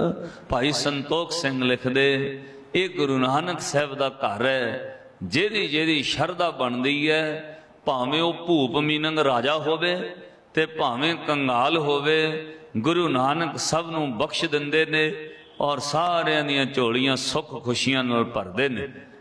भाई संतोख सिंह लिखदे ये गुरु नानक साहब दा घर है, जेदी जेदी शरधा बनदी है, भावें वो भूप मीनंग राजा होवे ते भावें कंगाल होवे, गुरु नानक सब नूं बख्श दिंदे ने और सारियां दियां झोलियां सुख खुशियां नाल भरदे ने।